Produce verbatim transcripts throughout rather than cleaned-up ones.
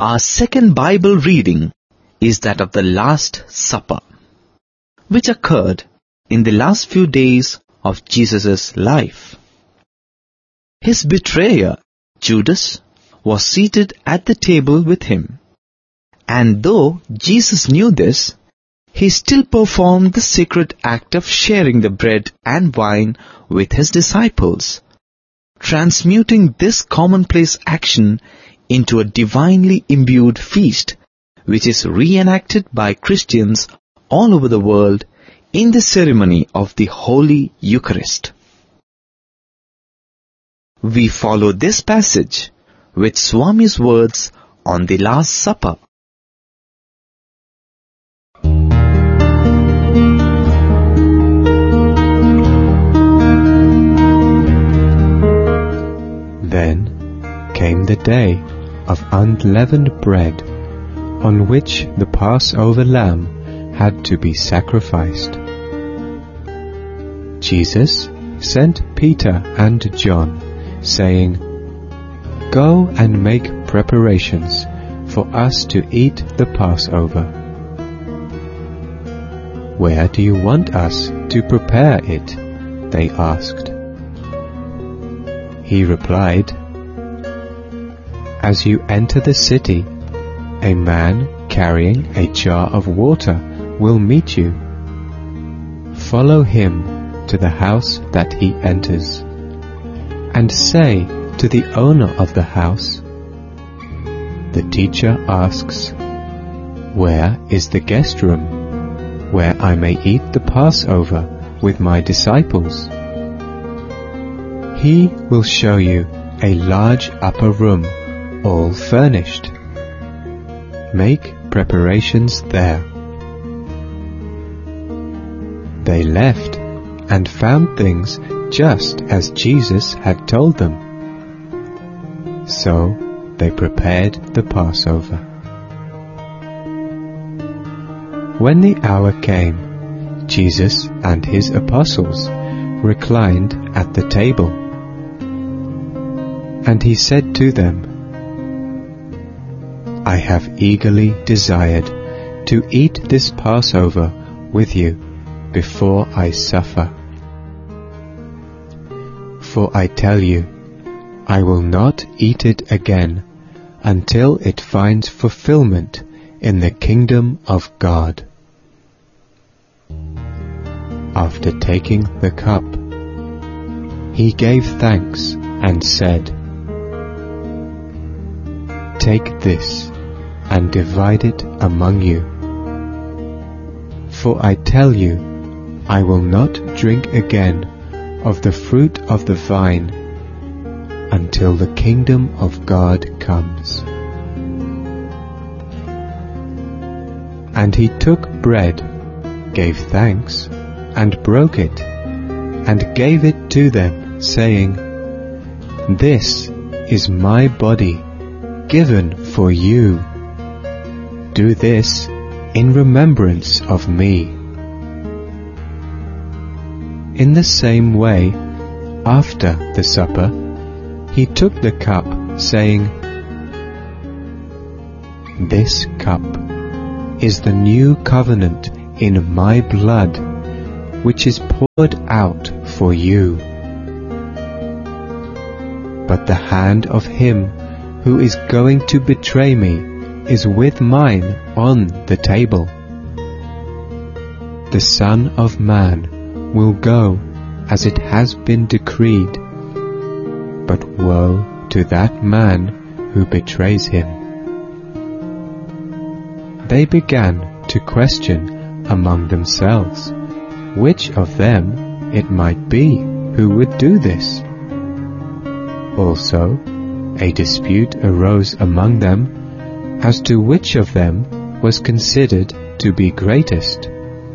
Our second Bible reading is that of the Last Supper, which occurred in the last few days of Jesus' life. His betrayer, Judas, was seated at the table with him, and though Jesus knew this, he still performed the sacred act of sharing the bread and wine with his disciples, transmuting this commonplace action into a divinely imbued feast, which is reenacted by Christians all over the world in the ceremony of the Holy Eucharist. We follow this passage with Swami's words on the Last Supper. Then came the day of unleavened bread, on which the Passover lamb had to be sacrificed. Jesus sent Peter and John, saying, "Go and make preparations for us to eat the Passover." "Where do you want us to prepare it?" they asked. He replied, "As you enter the city, a man carrying a jar of water will meet you. Follow him to the house that he enters, and say to the owner of the house, 'The teacher asks, where is the guest room, where I may eat the Passover with my disciples?' He will show you a large upper room, all furnished. Make preparations there." They left and found things just as Jesus had told them. So they prepared the Passover. When the hour came, Jesus and his apostles reclined at the table. And he said to them, "I have eagerly desired to eat this Passover with you before I suffer. For I tell you, I will not eat it again until it finds fulfillment in the kingdom of God." After taking the cup, he gave thanks and said, "Take this and divide it among you. For I tell you, I will not drink again of the fruit of the vine until the kingdom of God comes." And he took bread, gave thanks, and broke it, and gave it to them, saying, "This is my body, given for you. Do this in remembrance of me." In the same way, after the supper, he took the cup, saying, "This cup is the new covenant in my blood, which is poured out for you. But the hand of him who is going to betray me is with mine on the table. The Son of Man will go as it has been decreed, but woe to that man who betrays him." They began to question among themselves which of them it might be who would do this. Also, a dispute arose among them as to which of them was considered to be greatest.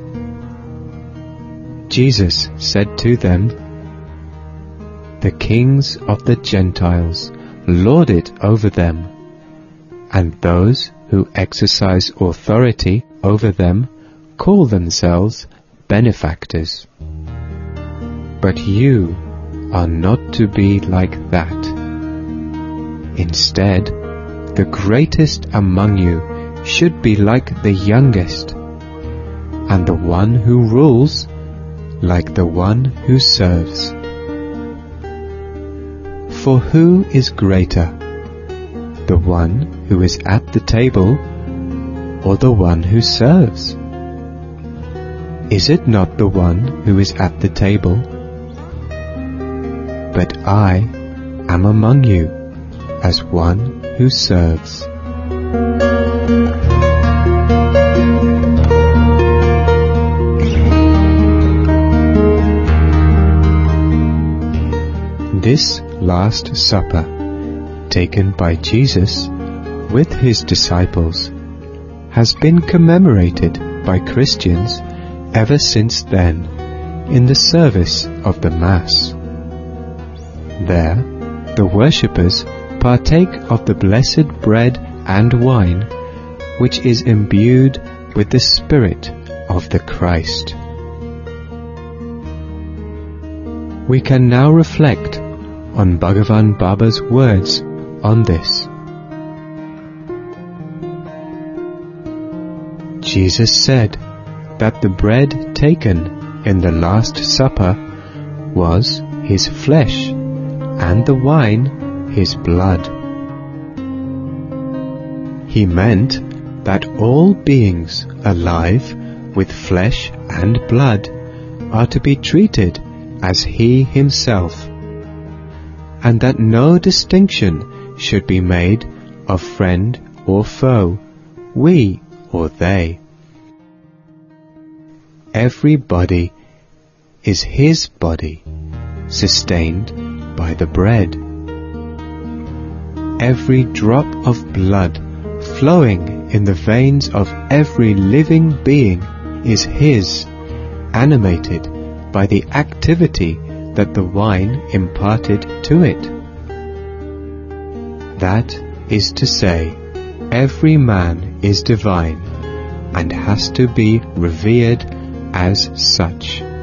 Jesus said to them, "The kings of the Gentiles lord it over them, and those who exercise authority over them call themselves benefactors. But you are not to be like that. Instead, the greatest among you should be like the youngest, and the one who rules like the one who serves. For who is greater, the one who is at the table or the one who serves? Is it not the one who is at the table? But I am among you as one who serves. This Last Supper, taken by Jesus with his disciples, has been commemorated by Christians ever since then in the service of the Mass. There, the worshippers partake of the blessed bread and wine, which is imbued with the Spirit of the Christ. We can now reflect on Bhagavan Baba's words on this. Jesus said that the bread taken in the Last Supper was his flesh, and the wine his blood. He meant that all beings alive with flesh and blood are to be treated as he himself, and that no distinction should be made of friend or foe, we or they. Every body is his body, sustained by the bread. Every drop of blood flowing in the veins of every living being is his, animated by the activity that the wine imparted to it. That is to say, every man is divine and has to be revered as such.